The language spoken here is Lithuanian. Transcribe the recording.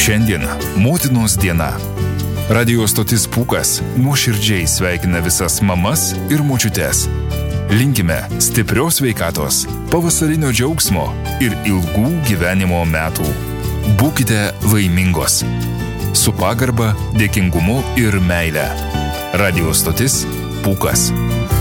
Šiandien motinos diena. Radio stotis Pūkas nuoširdžiai sveikina visas mamas ir močiutes. Linkime stiprios sveikatos, pavasarinio džiaugsmo ir ilgų gyvenimo metų. Būkite laimingos. Su pagarba, dėkingumu ir meile. Radio stotis Pūkas.